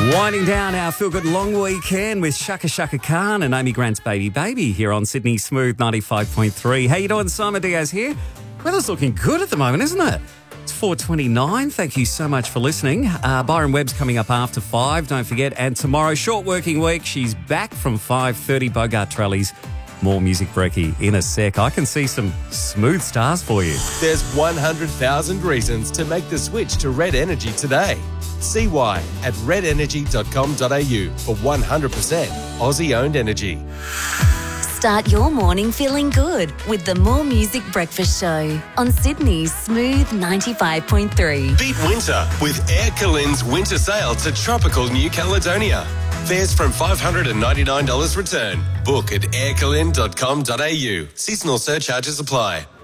Winding down our feel-good long weekend with Shaka Shaka Khan and Amy Grant's Baby Baby here on Sydney Smooth 95.3. How you doing? Simon Diaz here. Weather's looking good at the moment, isn't it? It's 4:29. Thank you so much for listening. Byron Webb's coming up after 5, don't forget. And tomorrow, short working week, she's back from 5:30. Bogart Trellies. More music breaky in a sec. I can see some smooth stars for you. There's 100,000 reasons to make the switch to Red Energy today. See why at redenergy.com.au for 100% Aussie-owned energy. Start your morning feeling good with the More Music Breakfast Show on Sydney's Smooth 95.3. Beat winter with Air Calin's winter sale to tropical New Caledonia. Fares from $599 return. Book at aircalin.com.au. Seasonal surcharges apply.